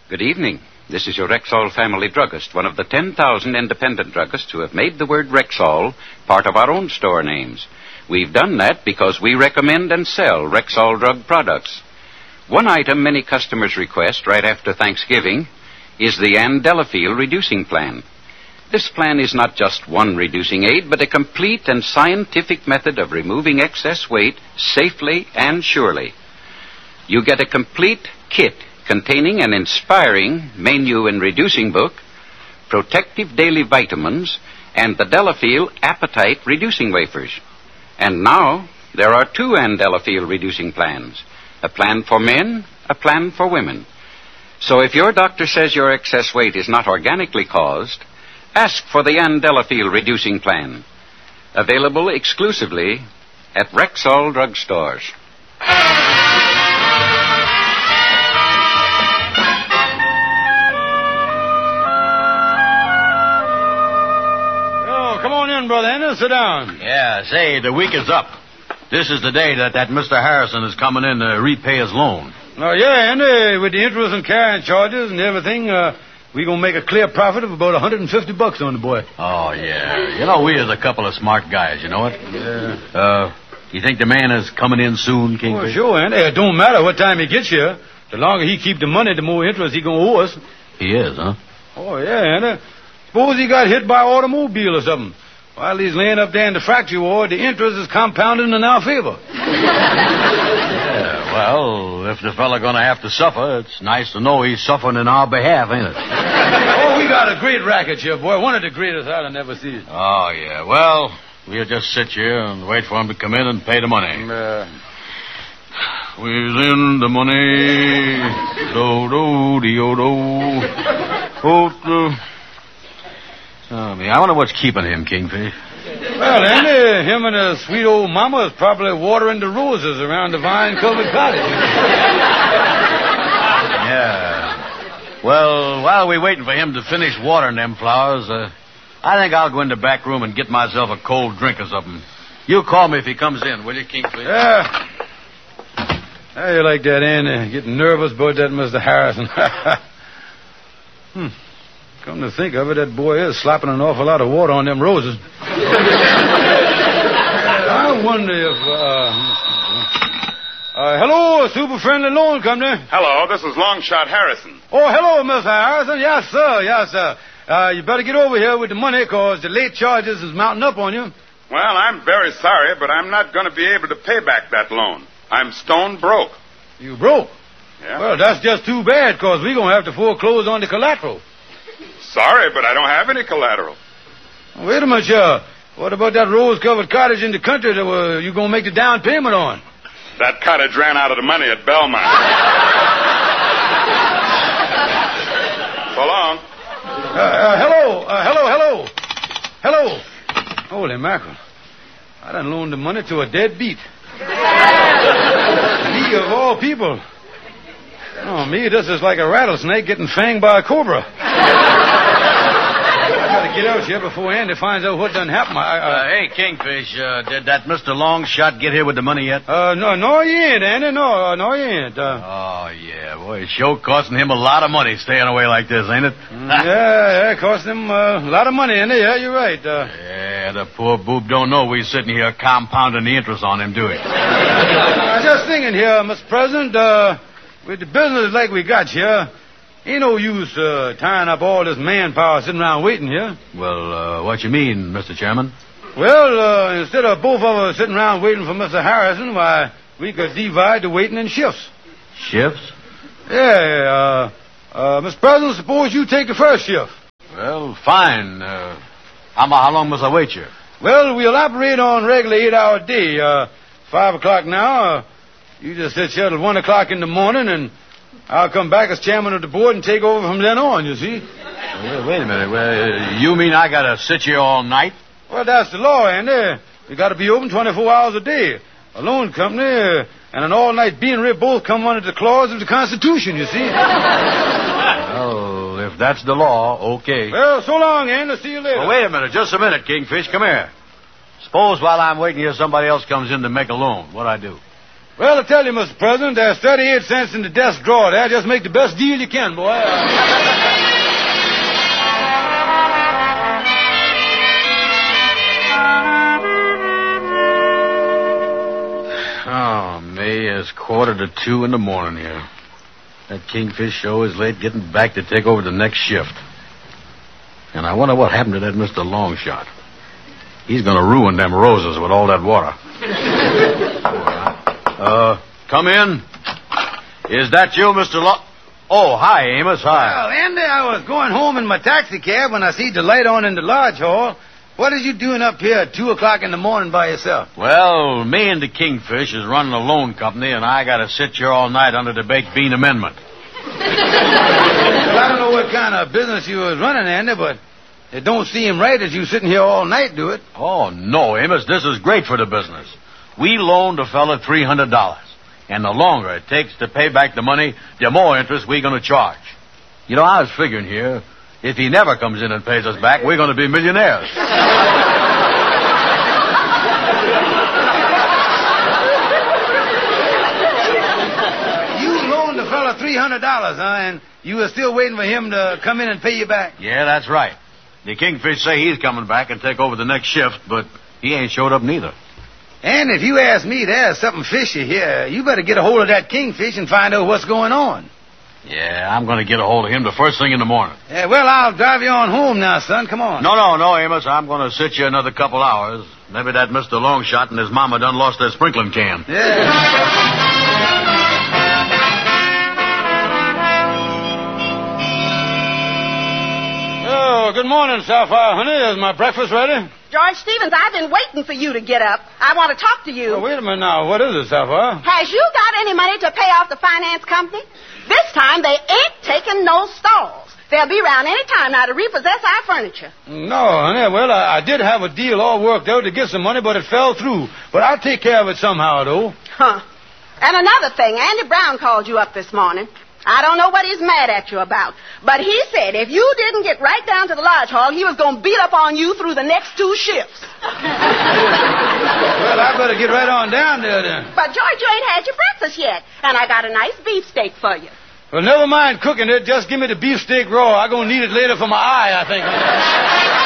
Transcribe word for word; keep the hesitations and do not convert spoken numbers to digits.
Good evening. This is your Rexall family druggist, one of the ten thousand independent druggists who have made the word Rexall part of our own store names. We've done that because we recommend and sell Rexall drug products. One item many customers request right after Thanksgiving is the Andelafil Reducing Plan. This plan is not just one reducing aid, but a complete and scientific method of removing excess weight safely and surely. You get a complete kit containing an inspiring menu and reducing book, protective daily vitamins, and the Delafil Appetite Reducing Wafers. And now, there are two Andelafil reducing plans. A plan for men, a plan for women. So if your doctor says your excess weight is not organically caused, ask for the Andelafil reducing plan. Available exclusively at Rexall drugstores. Oh, come on in, Brother Andy. Sit down. Yeah, say, the week is up. This is the day that that Mister Harrison is coming in to repay his loan. Oh, yeah, Andy, with the interest and carrying charges and everything, uh, we're going to make a clear profit of about one hundred fifty bucks on the boy. Oh, yeah. You know, we is a couple of smart guys, you know it? Yeah. Uh, you think the man is coming in soon, Kingfish? Oh, sure, Andy. It don't matter what time he gets here. The longer he keep the money, the more interest he going to owe us. He is, huh? Oh, yeah, Andy. Suppose he got hit by an automobile or something. While he's laying up there in the factory ward, the interest is compounding in our favor. Yeah, well, if the fella gonna have to suffer, it's nice to know he's suffering in our behalf, ain't it? Oh, we got a great racket here, boy. One of the greatest I've ever seen. Oh, yeah. Well, we'll just sit here and wait for him to come in and pay the money. Uh, We's in the money. Do-do-de-o-do. Oh, Oh, me, I wonder what's keeping him, Kingfish. Well, Andy, him and his sweet old mama is probably watering the roses around the vine-covered cottage. Yeah. Well, while we're waiting for him to finish watering them flowers, uh, I think I'll go in the back room and get myself a cold drink or something. You call me if he comes in, will you, Kingfish? Yeah. How you like that, Andy? Getting nervous about that Mister Harrison. hmm. Come to think of it, that boy is slapping an awful lot of water on them roses. I wonder if, uh... uh hello, Super Friendly Loan Company. Hello, this is Longshot Harrison. Oh, hello, Mister Harrison. Yes, sir, yes, sir. Uh, you better get over here with the money, because the late charges is mounting up on you. Well, I'm very sorry, but I'm not going to be able to pay back that loan. I'm stone broke. You broke? Yeah. Well, that's just too bad, because we're going to have to foreclose on the collateral. Sorry, but I don't have any collateral. Wait a minute, uh, what about that rose-covered cottage in the country that uh, you're going to make the down payment on? That cottage ran out of the money at Belmont. So long. Uh, uh, hello, uh, hello, hello. Hello. Holy mackerel. I done loaned the money to a deadbeat. Me of all people. Oh, me, this is like a rattlesnake getting fanged by a cobra. I gotta get out here before Andy finds out what done happened. I, uh... Uh, hey, Kingfish, uh, did that Mister Longshot get here with the money yet? Uh, no, no, he ain't, Andy. No, uh, no, he ain't. Uh... Oh, yeah, boy, it's sure costing him a lot of money staying away like this, ain't it? yeah, yeah, it cost him uh, a lot of money, Andy. Yeah, you're right. Uh... Yeah, the poor boob don't know we're sitting here compounding the interest on him, do we? I was just thinking here, Mister President, uh, with the business like we got here, ain't no use uh, tying up all this manpower sitting around waiting here. Well, uh, what you mean, Mister Chairman? Well, uh, instead of both of us sitting around waiting for Mister Harrison, why, we could divide the waiting in shifts. Shifts? Yeah, uh, uh, Mister President, suppose you take the first shift. Well, fine. Uh, how, how long must I wait here? Well, we'll operate on regular eight-hour day. Uh, five o'clock now. Uh, you just sit here till one o'clock in the morning, and I'll come back as chairman of the board and take over from then on, you see. Well, wait a minute. Well, you mean I gotta sit here all night? Well, that's the law, Andy. We got to be open twenty-four hours a day. A loan company uh, and an all-night bean rib both come under the clause of the Constitution, you see. Well, if that's the law, okay. Well, so long, Andy. See you later. Well, wait a minute. Just a minute, Kingfish. Come here. Suppose while I'm waiting here, somebody else comes in to make a loan. What'd I do? Well, I tell you, Mister President, there's thirty-eight cents in the desk drawer there. Just make the best deal you can, boy. Oh, May, it's quarter to two in the morning here. That Kingfish show is late getting back to take over the next shift. And I wonder what happened to that Mister Longshot. He's going to ruin them roses with all that water. uh, come in. Is that you, Mister Long... Oh, hi, Amos. Hi. Well, Andy, I was going home in my taxi cab when I see the light on in the lodge hall. What is you doing up here at two o'clock in the morning by yourself? Well, me and the Kingfish is running a loan company, and I got to sit here all night under the baked bean amendment. Well, I don't know what kind of business you was running, Andy, but it don't seem right as you sitting here all night do it. Oh, no, Amos, this is great for the business. We loaned a fella three hundred dollars, and the longer it takes to pay back the money, the more interest we're going to charge. You know, I was figuring here, if he never comes in and pays us back, we're going to be millionaires. You loaned the fella three hundred dollars, huh? And you were still waiting for him to come in and pay you back? Yeah, that's right. The Kingfish say he's coming back and take over the next shift, but he ain't showed up neither. And if you ask me, there's something fishy here. You better get a hold of that Kingfish and find out what's going on. Yeah, I'm going to get a hold of him the first thing in the morning. Yeah, well, I'll drive you on home now, son. Come on. No, no, no, Amos. I'm going to sit you another couple hours. Maybe that Mister Longshot and his mama done lost their sprinkling can. Yeah. Oh, good morning, Sapphire, honey. Is my breakfast ready? George Stevens, I've been waiting for you to get up. I want to talk to you. Oh, wait a minute now. What is it, Sapphire? Has you got any money to pay off the finance company? This time they ain't taking no stalls. They'll be around any time now to repossess our furniture. No, honey. Well, I, I did have a deal all worked out to get some money, but it fell through. But I'll take care of it somehow, though. Huh. And another thing, Andy Brown called you up this morning. I don't know what he's mad at you about, but he said if you didn't get right down to the lodge hall, he was going to beat up on you through the next two shifts. Well, I better get right on down there, then. But, George, you ain't had your breakfast yet, and I got a nice beefsteak for you. Well, never mind cooking it. Just give me the beefsteak raw. I'm going to need it later for my eye, I think.